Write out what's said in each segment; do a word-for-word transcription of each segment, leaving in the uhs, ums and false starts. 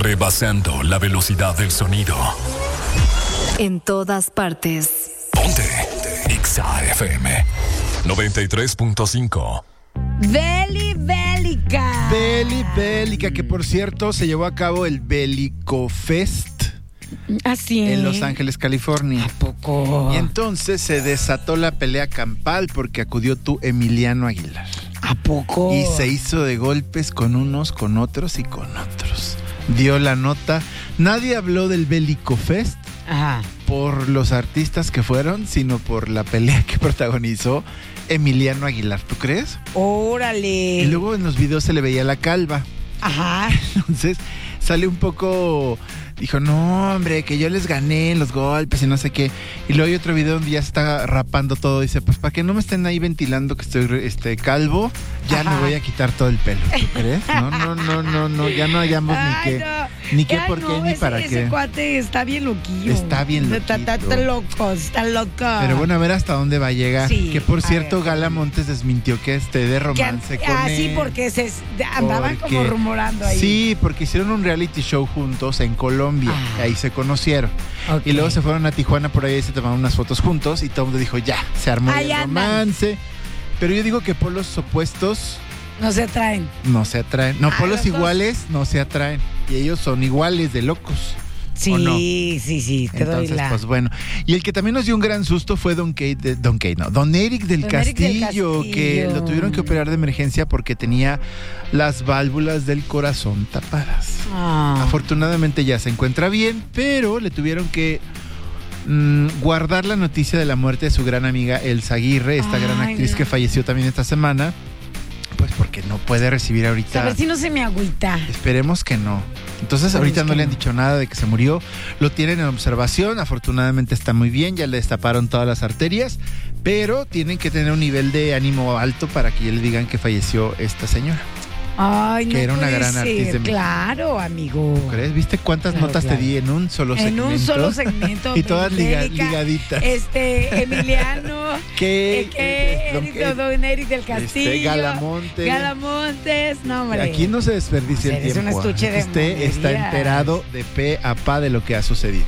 rebasando la velocidad del sonido. En todas partes. Ponte Exa F M noventa y tres punto cinco. Beli Bélica. Beli Bélica, que por cierto se llevó a cabo el Bélico Fest. Así En Los Ángeles, California. ¿A poco? Y entonces se desató la pelea campal porque acudió tú, Emiliano Aguilar. ¿A poco? Y se hizo de golpes con unos, con otros y con otros. Dio la nota. Nadie habló del Bélico Fest Ajá. por los artistas que fueron, sino por la pelea que protagonizó Emiliano Aguilar. ¿Tú crees? Órale. Y luego en los videos se le veía la calva. Ajá. Entonces sale un poco... Dijo, no, hombre, que yo les gané en los golpes y no sé qué. Y luego hay otro video donde ya está rapando todo. Dice, pues para que no me estén ahí ventilando que estoy este calvo, ya Ajá. me voy a quitar todo el pelo. ¿Tú crees? No, no, no, no, no. Ya no hallamos Ay, ni qué, no. ni qué, Ay, por no, qué, ni ese, para ese qué. cuate está bien loquillo. Está bien Está, está, loquito. está loco, está loco. Pero bueno, a ver hasta dónde va a llegar. Sí, que por a cierto, ver. Gala Montes desmintió que esté de romance Que- con ah, sí, él. porque se andaban Porque- como rumorando ahí. Sí, porque hicieron un reality show juntos en Colombia. Ah. Ahí se conocieron. Ok. Y luego se fueron a Tijuana por ahí y se tomaron unas fotos juntos. Y todo el mundo dijo, ya, se armó Ahí el andan. romance. Pero yo digo que polos opuestos No se traen. no se atraen. No, Ah, polos los dos. iguales no se atraen. Y ellos son iguales de locos. Sí, ¿O no? sí, sí, te Entonces, doy la... pues bueno. Y el que también nos dio un gran susto fue Don Kate, de- Don Kate, no, Don Eric del, Don Eric del Castillo, que Castillo. lo tuvieron que operar de emergencia porque tenía las válvulas del corazón tapadas. Ah. Afortunadamente ya se encuentra bien, pero le tuvieron que mm, guardar la noticia de la muerte de su gran amiga Elsa Aguirre, esta gran Ay, actriz no. que falleció también esta semana, pues porque no puede recibir A ahorita. ver si no se me agüita. Esperemos que no. Entonces Esperemos ahorita no que le han no. dicho nada de que se murió. Lo tienen en observación. Afortunadamente está muy bien. Ya le destaparon todas las arterias. Pero tienen que tener un nivel de ánimo alto para que ya le digan que falleció esta señora. Ay, no Que era una puede gran ser. artista de México. Claro, amigo. ¿Crees? ¿Viste cuántas Claro, notas claro. te di en un solo En segmento? un solo segmento. Y todas liga- Bélica, ligaditas. Este, Emiliano. ¿Qué? eh, que Don Eric, Kate, don Eric del Castillo. este, Galamonte. Galamontes. No, hombre. Aquí no se desperdicia el Eres un tiempo. estuche de Usted está monerías. enterado de pe a pa de lo que ha sucedido.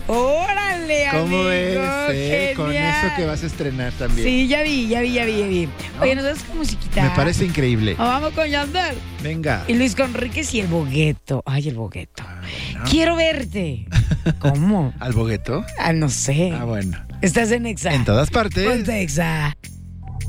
Órale, amigo. ¿Cómo ves? eh? Con genial. eso que vas a estrenar también. Sí, ya vi, ya vi, ya vi, ya vi. Oye, ¿nos das con musiquita? Me parece increíble. O vamos con Yandel. Venga. Y Luis Conríquez y el Bogueto. Ay, el Bogueto. Ah, bueno. Quiero verte. ¿Cómo? ¿Al bogueto? Ah, no sé. Ah, bueno. Estás en Exa. En todas partes. Ponte Exa.